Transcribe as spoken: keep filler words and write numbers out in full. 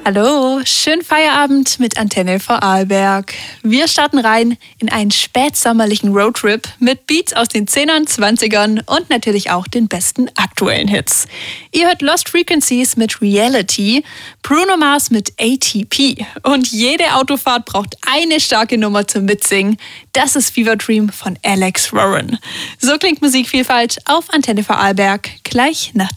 Hallo, schönen Feierabend mit Antenne Vorarlberg. Wir starten rein in einen spätsommerlichen Roadtrip mit Beats aus den zehnern, zwanzigern und natürlich auch den besten aktuellen Hits. Ihr hört Lost Frequencies mit Reality, Bruno Mars mit A T P und jede Autofahrt braucht eine starke Nummer zum Mitsingen. Das ist Fever Dream von Alex Warren. So klingt Musikvielfalt auf Antenne Vorarlberg gleich nach